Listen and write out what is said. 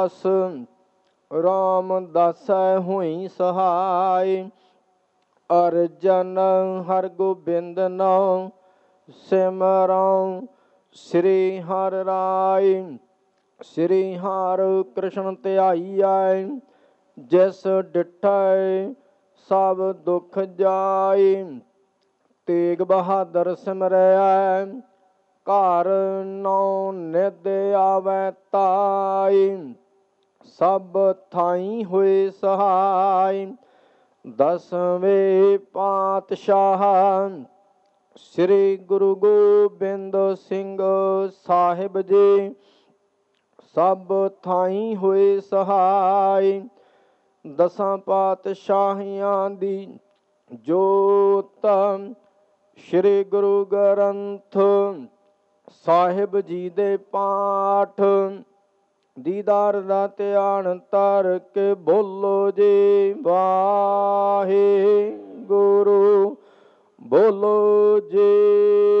ਅਸ ਰਾਮਦਾਸੈ ਹੋਈ ਸਹਾਇ। ਅਰਜਨ ਹਰਗੋਬਿੰਦ ਨਾਮ ਸਿਮਰਉ ਸ੍ਰੀ ਹਰਿ ਰਾਇ। ਸ੍ਰੀ ਹਰਿ ਕ੍ਰਿਸ਼ਨ ਧਿਆਈਐ ਜਿਸ ਡਿਠੈ ਸਭ ਦੁਖ ਜਾਇ। ਤੇਗ ਬਹਾਦਰ ਸਿਮਰੈ ਘਰ ਨੌ ਨਿਧ ਆਵੈ ਤਾਈ। ਸਭ ਥਾਈ ਹੋਏ ਸਹਾਇ। ਦਸਵੇਂ ਪਾਤਸ਼ਾਹ ਸ੍ਰੀ ਗੁਰੂ ਗੋਬਿੰਦ ਸਿੰਘ ਸਾਹਿਬ ਜੀ ਸਭ ਥਾਈ ਹੋਏ ਸਹਾਇ। ਦਸਾਂ ਪਾਤਸ਼ਾਹੀਆਂ ਦੀ ਜੋਤ ਸ੍ਰੀ ਗੁਰੂ ਗ੍ਰੰਥ ਸਾਹਿਬ ਜੀ ਦੇ ਪਾਠ ਦੀਦਾਰ ਦਾ ਧਿਆਨ ਧਰ ਕੇ ਬੋਲੋ ਜੀ ਵਾਹਿਗੁਰੂ। ਬੋਲੋ ਜੀ